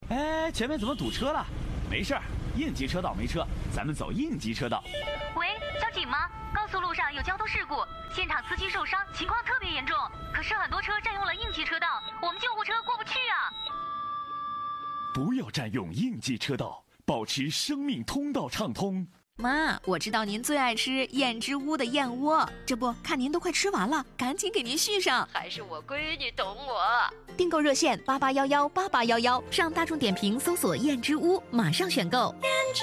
哎，前面怎么堵车了？没事儿，应急车道没车，咱们走应急车道。 喂，交警吗？高速路上有交通事故，现场司机受伤，情况特别严重。可是很多车占用了应急车道，我们救护车过不去啊！ 不要占用应急车道，保持生命通道畅通。 妈，我知道您最爱吃燕之屋的燕窝，这不看您都快吃完了，赶紧给您续上。 还是我闺女懂我。 订购热线88118811，上大众点评搜索燕之屋，马上选购。